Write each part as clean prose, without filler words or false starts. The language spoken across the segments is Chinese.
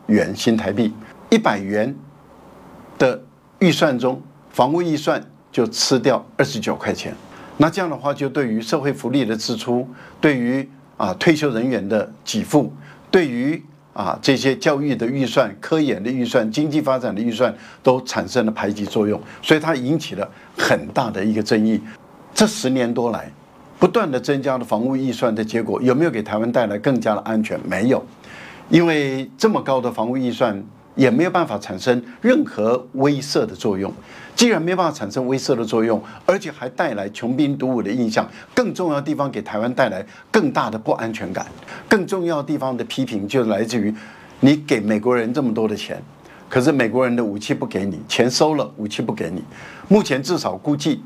元新台币，100元的预算中，防务预算就吃掉29块钱。那这样的话，就对于社会福利的支出，对于退休人员的给付，对于这些教育的预算、科研的预算、经济发展的预算，都产生了排挤作用，所以它引起了很大的一个争议。这10年多来，不断的增加了防务预算的结果，有没有给台湾带来更加的安全？没有，因为这么高的防务预算也没有办法产生任何威慑的作用。既然没办法产生威慑的作用，而且还带来穷兵黩武的印象，更重要的地方给台湾带来更大的不安全感。更重要的地方的批评就来自于你给美国人这么多的钱，可是美国人的武器不给你，钱收了，武器不给你。目前至少估计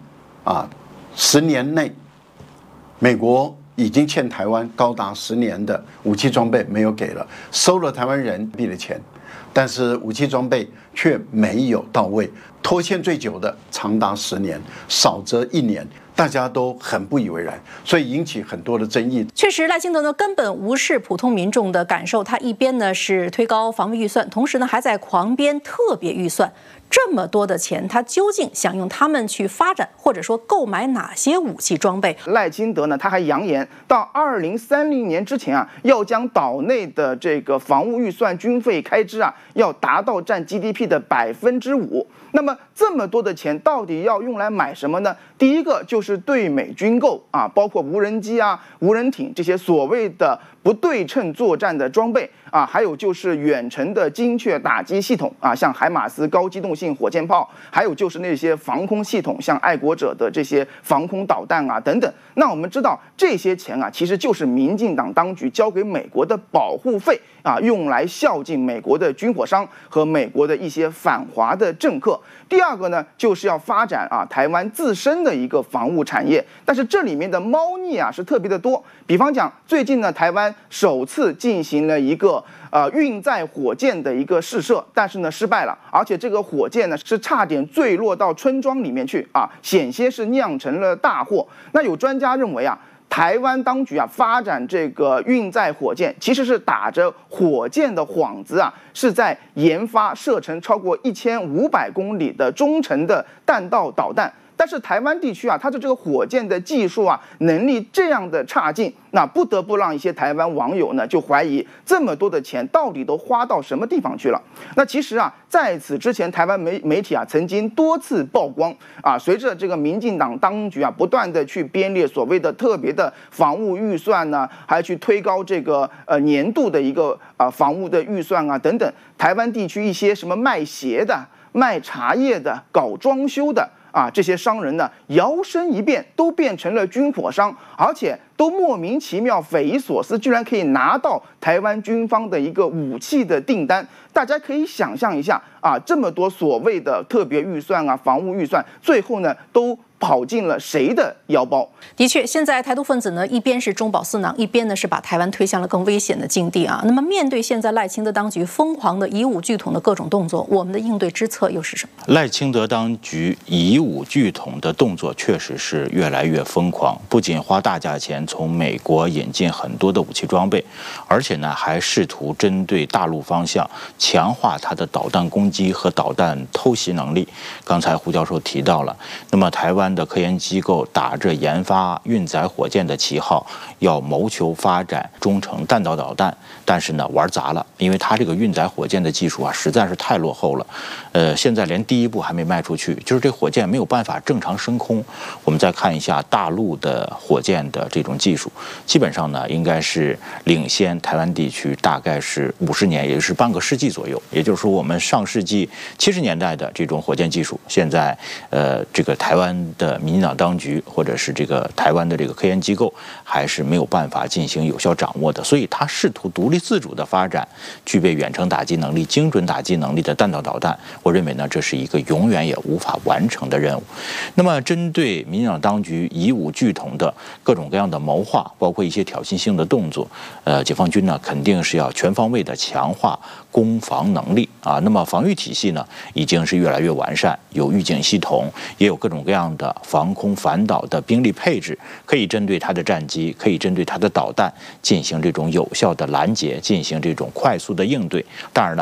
10年内，美国已经欠台湾高达10年的武器装备没有给了，收了台湾人民币的钱，但是武器装备却没有到位，拖欠最久的长达10年，少则1年。大家都很不以为然，所以引起很多的争议。 确实，赖清德呢根本无视普通民众的感受，他一边呢是推高防御预算，同时呢还在狂编特别预算。这么多的钱，他究竟想用他们去发展，或者说购买哪些武器装备？ 赖清德呢，他还扬言到2030年之前要将岛内的这个防务预算军费开支要达到占 GDP 的5%。那么这么多的钱到底要用来买什么呢？第一个就是对美军购包括无人机无人艇这些所谓的不对称作战的装备还有就是远程的精确打击系统像海马斯高机动性火箭炮，还有就是那些防空系统，像爱国者的这些防空导弹等等。那我们知道这些钱其实就是民进党当局交给美国的保护费用来孝敬美国的军火商和美国的一些反华的政客。第二个呢，就是要发展台湾自身的一个防务产业，但是这里面的猫腻是特别的多。比方讲，最近呢，台湾首次进行了一个运载火箭的一个试射，但是呢失败了，而且这个火箭呢是差点坠落到村庄里面去险些是酿成了大祸。那有专家认为台湾当局发展这个运载火箭，其实是打着火箭的幌子是在研发射程超过1500公里的中程的弹道导弹。但是台湾地区它的这个火箭的技术能力这样的差劲，那不得不让一些台湾网友呢就怀疑这么多的钱到底都花到什么地方去了。那其实在此之前，台湾媒体曾经多次曝光随着这个民进党当局不断的去编列所谓的特别的防务预算呢，还去推高这个年度的一个防务的预算等等，台湾地区一些什么卖鞋的、卖茶叶的、搞装修的这些商人呢，摇身一变都变成了军火商，而且都莫名其妙、匪夷所思，居然可以拿到台湾军方的一个武器的订单。大家可以想象一下这么多所谓的特别预算防务预算，最后呢都跑进了谁的腰包？ 的确，现在台独分子呢，一边是中饱私囊，一边呢是把台湾推向了更危险的境地那么面对现在赖清德当局疯狂的以武拒统的各种动作，我们的应对之策又是什么？ 赖清德当局以武拒统的动作确实是越来越疯狂，不仅花大价钱从美国引进很多的武器装备，而且呢还试图针对大陆方向强化它的导弹攻击和导弹偷袭能力。刚才胡教授提到了，那么台湾的科研机构打着研发运载火箭的旗号，要谋求发展中程弹道导弹，但是呢玩砸了，因为它这个运载火箭的技术实在是太落后了，现在连第一步还没迈出去，就是这火箭没有办法正常升空。我们再看一下大陆的火箭的这种技术，基本上呢应该是领先台湾地区大概是50年，也就是半个世纪左右。也就是说，我们上世纪70年代的这种火箭技术，现在这个台湾的民进党当局或者是这个台湾的这个科研机构还是没有办法进行有效掌握的，所以他试图独立自主的发展具备远程打击能力、精准打击能力的弹道导弹。我认为呢，这是一个永远也无法完成的任务。那么，针对民进党当局以武拒统的各种各样的谋划，包括一些挑衅性的动作，解放军呢肯定是要全方位的强化攻防能力那么防御体系呢已经是越来越完善，有预警系统，也有各种各样的防空反导的兵力配置，可以针对它的战机，可以针对它的导弹进行这种有效的拦截，进行这种快速的应对。当然呢，